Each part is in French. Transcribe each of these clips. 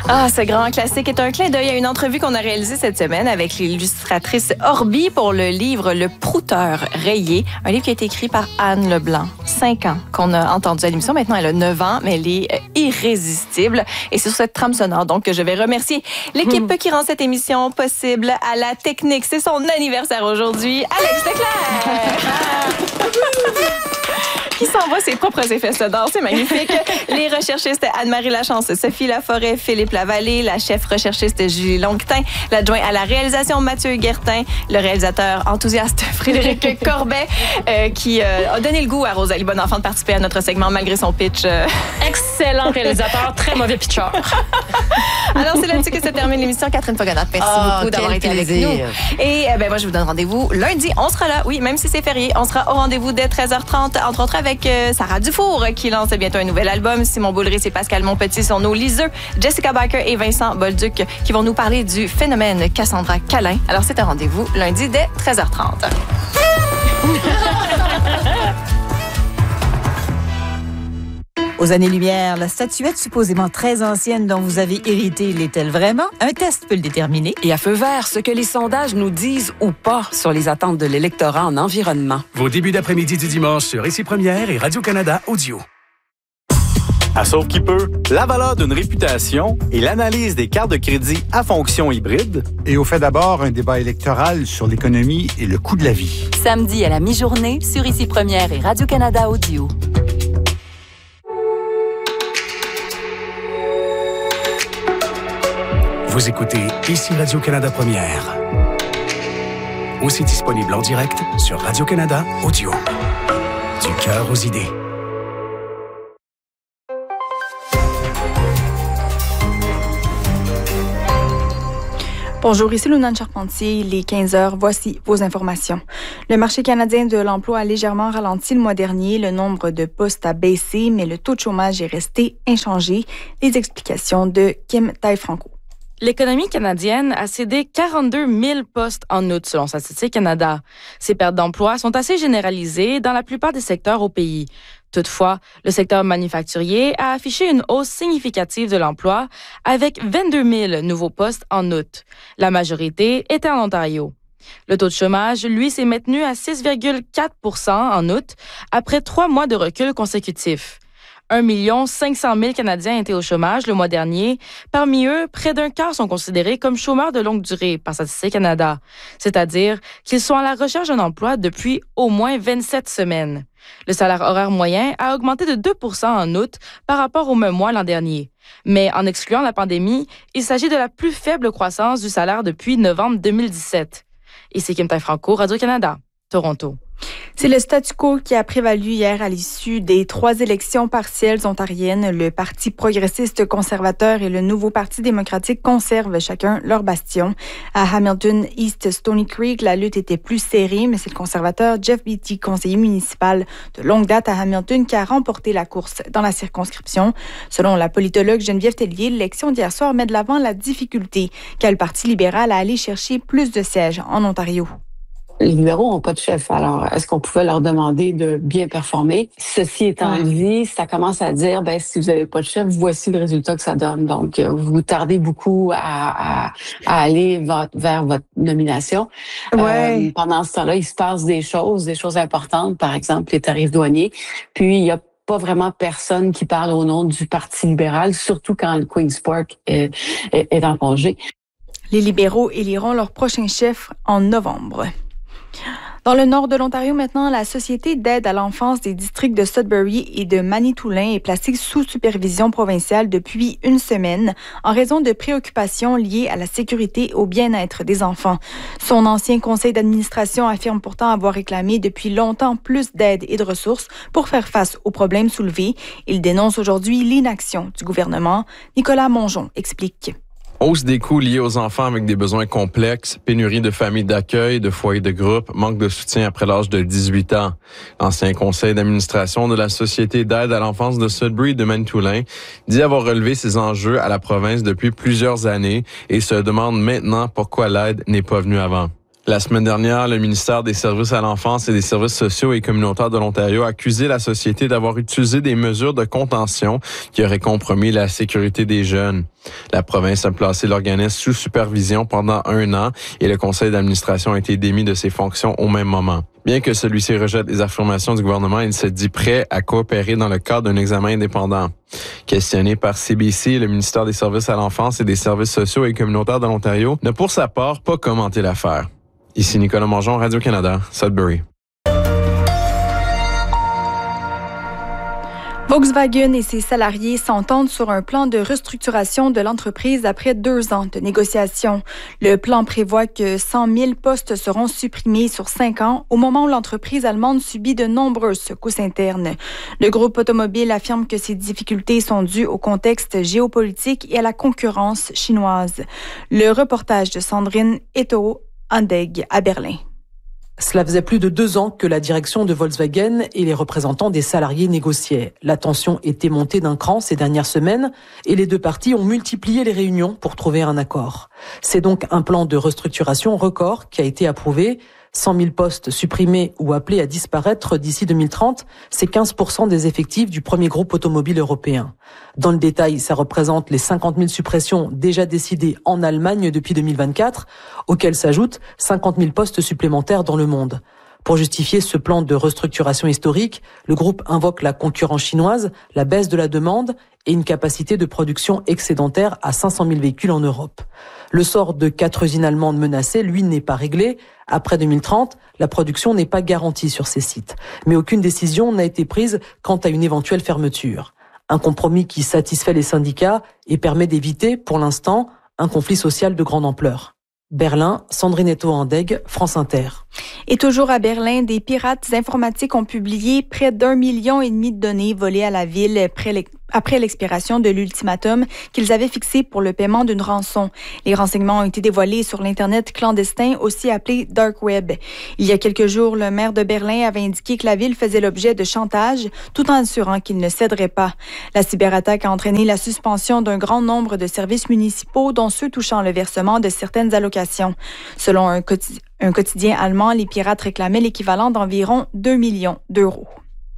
Ah, ce grand classique est un clin d'œil à une entrevue qu'on a réalisée cette semaine avec l'illustratrice Orbi pour le livre Le Prouteur rayé, un livre qui a été écrit par Anne Leblanc. 5 ans qu'on a entendu à l'émission. Maintenant, elle a 9 ans, mais elle est irrésistible. Et c'est sur cette trame sonore donc que je vais remercier l'équipe qui rend cette émission possible à la technique. C'est son anniversaire aujourd'hui. Alex Leclerc! Qui s'envoie ses propres effets sonores. C'est magnifique. Les recherchistes Anne-Marie Lachance, Sophie Laforêt, Philippe Lavallée, la chef recherchiste Julie Longtin, l'adjoint à la réalisation Mathieu Guertin, le réalisateur enthousiaste Frédéric Corbet, qui a donné le goût à Rosalie Bonenfant de participer à notre segment malgré son pitch. Excellent réalisateur, très mauvais pitcheur. Alors, c'est là-dessus que se termine l'émission. Catherine Fogonat, merci beaucoup d'avoir été avec nous. Et moi, je vous donne rendez-vous lundi. On sera là, oui, même si c'est férié. On sera au rendez-vous dès 13h30, entre autres avec Sarah Dufour, qui lance bientôt un nouvel album. Simon Boulris et Pascal Monpetit sont nos liseux. Jessica Barker et Vincent Bolduc qui vont nous parler du phénomène Cassandra Câlin. Alors, c'est un rendez-vous lundi dès 13h30. Aux années-lumière, la statuette supposément très ancienne dont vous avez hérité l'est-elle vraiment? Un test peut le déterminer. Et à feu vert, ce que les sondages nous disent ou pas sur les attentes de l'électorat en environnement. Vos débuts d'après-midi du dimanche sur Ici Première et Radio-Canada Audio. À Sauve qui peut, la valeur d'une réputation et l'analyse des cartes de crédit à fonction hybride. Et au fait d'abord, un débat électoral sur l'économie et le coût de la vie. Samedi à la mi-journée sur Ici Première et Radio-Canada Audio. Vous écoutez Ici Radio-Canada Première. Aussi disponible en direct sur Radio-Canada Audio. Du cœur aux idées. Bonjour, ici Lunane Charpentier. Il est 15h. Voici vos informations. Le marché canadien de l'emploi a légèrement ralenti le mois dernier. Le nombre de postes a baissé, mais le taux de chômage est resté inchangé. Les explications de Kim Taille-Franco. L'économie canadienne a cédé 42 000 postes en août, selon Statistique Canada. Ces pertes d'emploi sont assez généralisées dans la plupart des secteurs au pays. Toutefois, le secteur manufacturier a affiché une hausse significative de l'emploi avec 22 000 nouveaux postes en août. La majorité était en Ontario. Le taux de chômage, lui, s'est maintenu à 6,4 % en août, après 3 mois de recul consécutif. 1 500 000 Canadiens étaient au chômage le mois dernier. Parmi eux, près d'un quart sont considérés comme chômeurs de longue durée par Statistique Canada, c'est-à-dire qu'ils sont à la recherche d'un emploi depuis au moins 27 semaines. Le salaire horaire moyen a augmenté de 2 % en août par rapport au même mois l'an dernier. Mais en excluant la pandémie, il s'agit de la plus faible croissance du salaire depuis novembre 2017. Ici Kim Taille-Franco, Radio-Canada, Toronto. C'est le statu quo qui a prévalu hier à l'issue des 3 élections partielles ontariennes. Le Parti progressiste conservateur et le Nouveau Parti démocratique conservent chacun leur bastion. À Hamilton East Stony Creek, la lutte était plus serrée, mais c'est le conservateur Jeff Beattie, conseiller municipal de longue date à Hamilton, qui a remporté la course dans la circonscription. Selon la politologue Geneviève Tellier, l'élection d'hier soir met de l'avant la difficulté qu'a le Parti libéral à aller chercher plus de sièges en Ontario. Les libéraux n'ont pas de chef. Alors, est-ce qu'on pouvait leur demander de bien performer? Ceci étant dit, ça commence à dire, si vous n'avez pas de chef, voici le résultat que ça donne. Donc, vous tardez beaucoup à aller vers votre nomination. Ouais. Pendant ce temps-là, il se passe des choses importantes, par exemple les tarifs douaniers. Puis, il y a pas vraiment personne qui parle au nom du Parti libéral, surtout quand le Queen's Park est en congé. Les libéraux éliront leur prochain chef en novembre. Dans le nord de l'Ontario, maintenant, la Société d'aide à l'enfance des districts de Sudbury et de Manitoulin est placée sous supervision provinciale depuis une semaine en raison de préoccupations liées à la sécurité et au bien-être des enfants. Son ancien conseil d'administration affirme pourtant avoir réclamé depuis longtemps plus d'aide et de ressources pour faire face aux problèmes soulevés. Il dénonce aujourd'hui l'inaction du gouvernement. Nicolas Mongeon explique. Hausse des coûts liés aux enfants avec des besoins complexes, pénurie de familles d'accueil, de foyers de groupe, manque de soutien après l'âge de 18 ans. L'ancien conseil d'administration de la Société d'aide à l'enfance de Sudbury de Manitoulin dit avoir relevé ces enjeux à la province depuis plusieurs années et se demande maintenant pourquoi l'aide n'est pas venue avant. La semaine dernière, le ministère des Services à l'enfance et des Services sociaux et communautaires de l'Ontario a accusé la société d'avoir utilisé des mesures de contention qui auraient compromis la sécurité des jeunes. La province a placé l'organisme sous supervision pendant 1 an et le conseil d'administration a été démis de ses fonctions au même moment. Bien que celui-ci rejette les affirmations du gouvernement, il se dit prêt à coopérer dans le cadre d'un examen indépendant. Questionné par CBC, le ministère des Services à l'enfance et des Services sociaux et communautaires de l'Ontario n'a pour sa part pas commenté l'affaire. Ici Nicolas Mongeon, Radio-Canada, Sudbury. Volkswagen et ses salariés s'entendent sur un plan de restructuration de l'entreprise après 2 ans de négociations. Le plan prévoit que 100 000 postes seront supprimés sur 5 ans au moment où l'entreprise allemande subit de nombreuses secousses internes. Le groupe automobile affirme que ces difficultés sont dues au contexte géopolitique et à la concurrence chinoise. Le reportage de Sandrine Eto'o-Andeg à Berlin. Cela faisait plus de 2 ans que la direction de Volkswagen et les représentants des salariés négociaient. La tension était montée d'un cran ces dernières semaines et les 2 parties ont multiplié les réunions pour trouver un accord. C'est donc un plan de restructuration record qui a été approuvé. 100 000 postes supprimés ou appelés à disparaître d'ici 2030, c'est 15% des effectifs du premier groupe automobile européen. Dans le détail, ça représente les 50 000 suppressions déjà décidées en Allemagne depuis 2024, auxquelles s'ajoutent 50 000 postes supplémentaires dans le monde. Pour justifier ce plan de restructuration historique, le groupe invoque la concurrence chinoise, la baisse de la demande et une capacité de production excédentaire à 500 000 véhicules en Europe. Le sort de 4 usines allemandes menacées, lui, n'est pas réglé. Après 2030, la production n'est pas garantie sur ces sites. Mais aucune décision n'a été prise quant à une éventuelle fermeture. Un compromis qui satisfait les syndicats et permet d'éviter, pour l'instant, un conflit social de grande ampleur. Berlin, Sandrine Eto'o-Andeg, France Inter. Et toujours à Berlin, des pirates informatiques ont publié près d'1,5 million de données volées à la ville après l'expiration de l'ultimatum qu'ils avaient fixé pour le paiement d'une rançon. Les renseignements ont été dévoilés sur l'Internet clandestin, aussi appelé Dark Web. Il y a quelques jours, le maire de Berlin avait indiqué que la ville faisait l'objet de chantage, tout en assurant qu'il ne céderait pas. La cyberattaque a entraîné la suspension d'un grand nombre de services municipaux, dont ceux touchant le versement de certaines allocations. Selon un quotidien allemand, les pirates réclamaient l'équivalent d'environ 2 millions d'euros.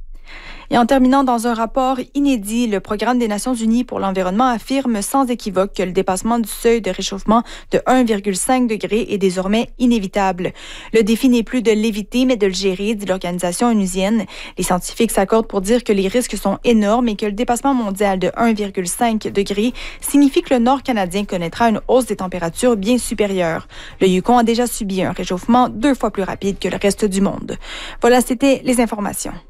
Et en terminant, dans un rapport inédit, le Programme des Nations Unies pour l'environnement affirme sans équivoque que le dépassement du seuil de réchauffement de 1,5 degré est désormais inévitable. Le défi n'est plus de l'éviter, mais de le gérer, dit l'organisation onusienne. Les scientifiques s'accordent pour dire que les risques sont énormes et que le dépassement mondial de 1,5 degré signifie que le Nord canadien connaîtra une hausse des températures bien supérieure. Le Yukon a déjà subi un réchauffement 2 fois plus rapide que le reste du monde. Voilà, c'était les informations.